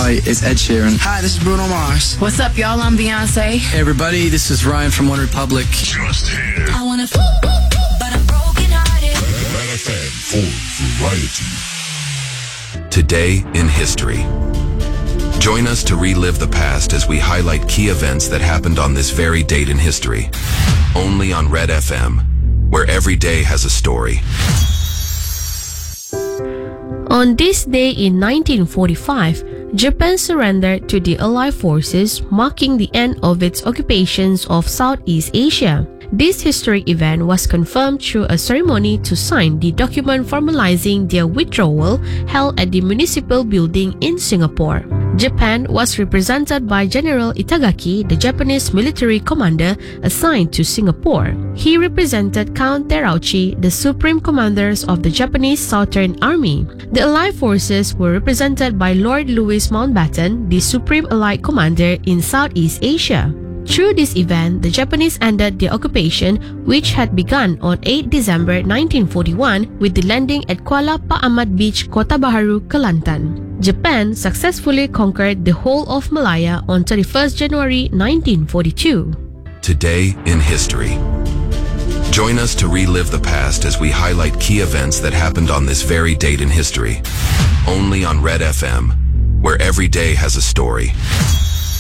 Hi, it's Ed Sheeran. Hi, this is Bruno Mars. What's up, y'all? I'm Beyonce. Hey, everybody, this is Ryan from One Republic. Just here. I wanna but I'm broken hearted. Red FM for variety. Today in history. Join us to relive the past as we highlight key events that happened on this very date in history. Only on Red FM, where every day has a story. On this day in 1945, Japan surrendered to the Allied forces, marking the end of its occupations of Southeast Asia. This historic event was confirmed through a ceremony to sign the document formalizing their withdrawal held at the Municipal Building in Singapore. Japan was represented by General Itagaki, the Japanese military commander assigned to Singapore. He represented Count Terauchi, the supreme commanders of the Japanese Southern Army. The Allied forces were represented by Lord Louis Mountbatten, the supreme Allied commander in Southeast Asia. Through this event, the Japanese ended their occupation, which had begun on 8 December 1941 with the landing at Kuala Pak Ahmad Beach, Kota Baharu, Kelantan. Japan successfully conquered the whole of Malaya on 31st January 1942. Today in history. Join us to relive the past as we highlight key events that happened on this very date in history. Only on Red FM, where every day has a story.